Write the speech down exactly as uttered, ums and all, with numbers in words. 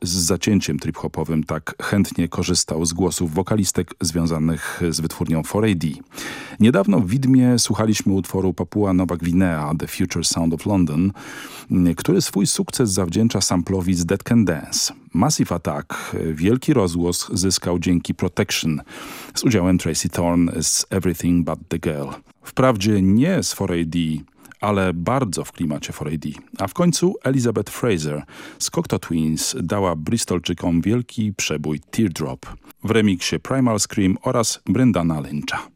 z zacięciem trip-hopowym tak chętnie korzystał z głosów wokalistek związanych z wytwórnią cztery A D. Niedawno w Widmie słuchaliśmy utworu Papua Nowa Gwinea The Future Sound of London, który swój sukces zawdzięcza samplowi z Dead Can Dance. Massive Attack wielki rozgłos zyskał dzięki Protection z udziałem Tracy Thorn z Everything But The Girl. Wprawdzie nie z cztery A D, ale bardzo w klimacie cztery A D. A w końcu Elizabeth Fraser z Cocteau Twins dała Bristolczykom wielki przebój Teardrop w remiksie Primal Scream oraz Bryndana Lyncha.